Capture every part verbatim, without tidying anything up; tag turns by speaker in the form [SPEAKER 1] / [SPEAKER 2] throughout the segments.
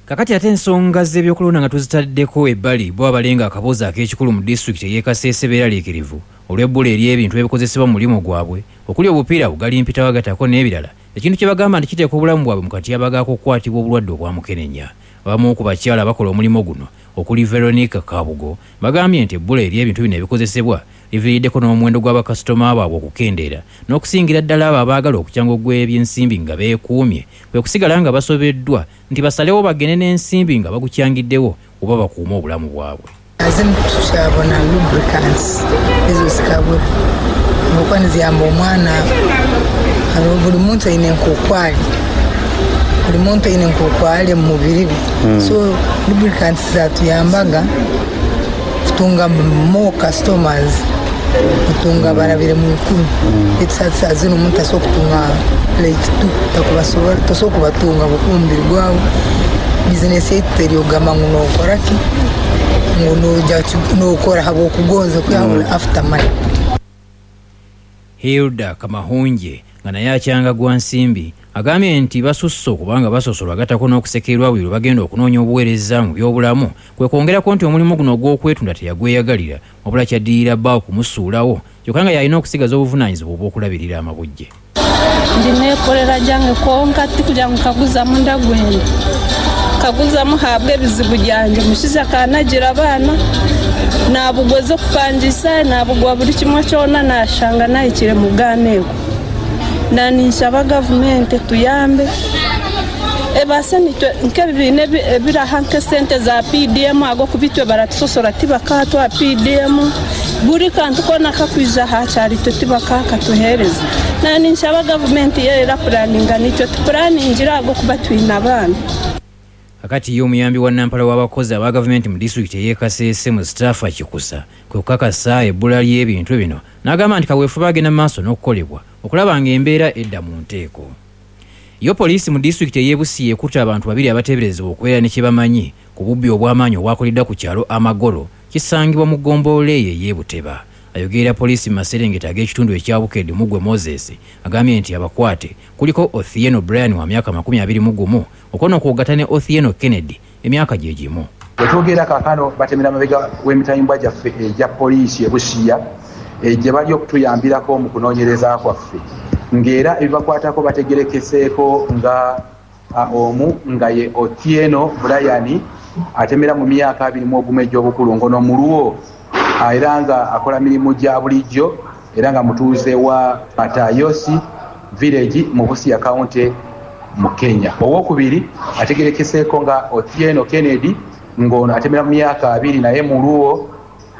[SPEAKER 1] Kakati ate ensonga z'ebyokulonda nga tuzitaddeko ebbali bo abalenga akaboozi ak'ekikulu mu disitulikiti ey'e Kasese beeraliikirivu olw'ebbula ery'ebintu ebikozesebwa mu mulimo gwabwe okuli obupiira bugali mpitawagatako n'ebirala ekintu kye bagamba nti kiteeka obulamu bwabwe mu katyabaga ak'okukwatibwa obulwadde obwa mukenenya. Abamu ku bakyala bakola omulimu guno okuli Veronica Kabugo bagambye nti ebbula ery'ebintu bino ebikozesebwa liviiriddeko n'omuwendo gw'abakasitoma baabwe okukendeera n'okusingira ddala abo abaagala okukyanga ogw'ebyensimbi nga beekuumye kwe kusigala nga basobeddwa nti basalewo bagende n'ensimbi nga bagukyangiddewo oba bakuuma obulamu bwabwe.
[SPEAKER 2] Azimu tukyabona lubricants ezo zikabula okuba niziyamba omwana buli muntu ayina enkuukwali buli muntu ayina enkuukwali mu mubiri gwe so lubricants zatuyambaga kutunga more customers kutunga barabire mu ikumi etsa zino umuntu asobola kutunga like two takubasobola tasobola kubatunga bukumbiri gwabo business yetu gama nguno koraki nguno jachi no kora habo kugonza kuyabula after money.
[SPEAKER 1] Hilda Kamahunje nga naye akyanga gwa nsimbi agambye nti basusse okubanga basosolwa gatako n'okusekerwa buli bagenda okunoonya obuweereza mu byobulamu kwe kwongerako nti omulimu guno ogw'okwetunda teyagweyagalira wabula kyaddirira bbaawo kumusuulawo kyokka nga yalina okusigaza obuvunaanyizibwa obw'okulabirira amabujje.
[SPEAKER 3] Ndineekolera gyange konka tikuja nkaguzamu ndagwenda kaguzamu habwe ebizibu gyange mushiza kanagira abaana nabugoze okupangisa nabugwa buli kimwe kyona nashanga nayikire mu bwanego nanisaba gavumenti tuyambe ebase nitwe nkebine ebiraha nke sente za P D M ago kubitwe baratusosora tibakatwa P D M buri kantu kona kakwiza hacyari tibakaka tuhereza nanisaba gavumenti yerera planninga nitwe planningira ago kubatwina abana.
[SPEAKER 1] Kakati y'omuyambi wa Nampala w'abakozi aba gavumenti mu disitulikiti ey'e Kasese mu staff akikusa kwe kukakasa ebbula ly'ebintu bino n'agamba nti kaweefube agenda maaso n'okukolebwa okulaba ng'embeera edda mu nteeko. Yo poliisi mu disitulikiti ey'e Busia ekutte abantu babiri abateeberezebwa okubeera ne kye bamanyi ku bubbi obw'amaanyi obwakolebwa ku kyalo Amagolo kisangibwa mu ggombolola eyo ey'e Buteba. Ayogerera poliisi mu maserengeta ag'ekitundu ekya Bukedde Mugwe Moses agambye nti abakwate kuliko Othieno Brian wa myaka makumi abiri mu gumu okono okugata ne Othieno Kennedy emyaka gye gimu.
[SPEAKER 4] Wetwogera kaakano batemera amabega w'emitayimbwa gyaffe egya poliisi e Busia gye bali okutuyambirako mu kunoonyereza kwaffe ng'era ebibakwatako bategerekeseeko nga omu nga ye Othieno Brian atemera mu myaka abiri mu ogumu egy'obukulu ngono mulwo era nga akola mirimu gya bulijjo era nga mutuuze wa Matayosi village mu Busia County mu Kenya. Owokubiri ategerekeseeko nga Othieno Kennedy ngono atemera mu myaka abiri naye mulwo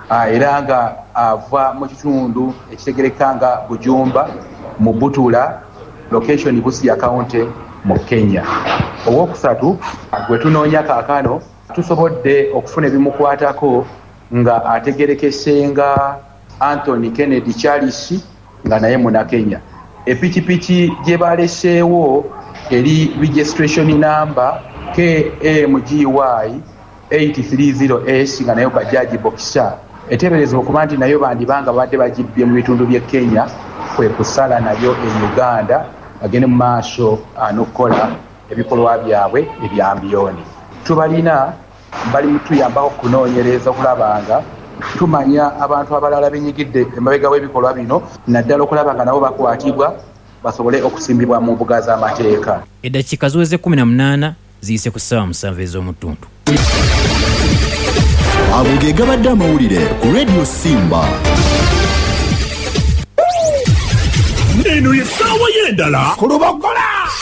[SPEAKER 4] era nga ava mu kitundu ekitegereka nga Bujumba mu Butula location Busia County mu Kenya. Owokusatu gwe tunoonya kaakano tusobodde okufuna ebimukwatako nga ategerekesenga Anthony Kennedy Charles nga naye muna Kenya. Epikipiki gye baleseewo eri registration number K M G Y eight three zero S nga nayo bajaji boxer eteberezebwa okuba nti nayo bandibanga badde bagibbye mu bitundu by'e Kenya kwe kusala nayo e Uganda bagende mu maaso n'okukola ebikolwa byabwe ebyambiyoni. Tubalina bali mutuyambako kunoonyereza okulabanga tumanya abantu abalala benyigidde emabega w'ebikolwa bino naddala okulaba nga nabo bakwatibwa basobole okusimbibwa mu mbuga z'amateeka.
[SPEAKER 1] Eddakiika ziweze kumi na munaana ziyise ku ssaawa musanvu ez'omutundu.
[SPEAKER 5] Ago ge gabadde amawulire ku Radio Simba.
[SPEAKER 6] Eno ye ssaawa y'endala ku Lubogola.